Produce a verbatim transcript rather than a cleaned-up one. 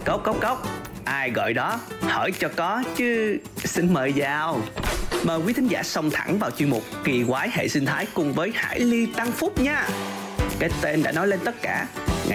Cốc cốc cốc. Ai gọi đó? Hỏi cho có chứ. Xin mời vào. Mời quý thính giả xông thẳng vào chuyên mục Kỳ quái hệ sinh thái cùng với Hải Ly Tăng Phúc nha. Cái tên đã nói lên tất cả.